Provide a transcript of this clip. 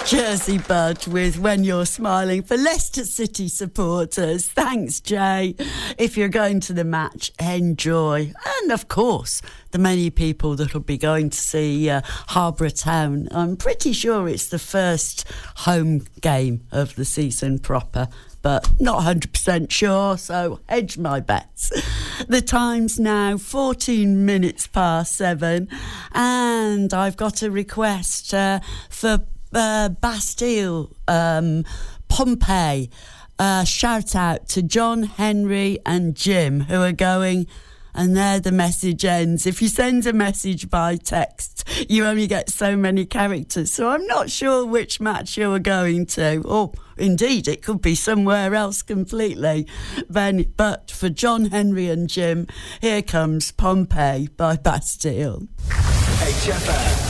Jersey Bud with When You're Smiling for Leicester City supporters. Thanks, Jay. If you're going to the match, enjoy. And, of course, the many people that will be going to see Harborough Town. I'm pretty sure it's the first home game of the season proper, but not 100% sure, so hedge my bets. The time's now 14 minutes past 7, and I've got a request for Bastille, Pompeii. Shout out to John, Henry and Jim, who are going, and there the message ends. If you send a message by text, you only get so many characters, so I'm not sure which match you are going to, or indeed it could be somewhere else completely. But for John, Henry and Jim, here comes Pompeii by Bastille. HFM.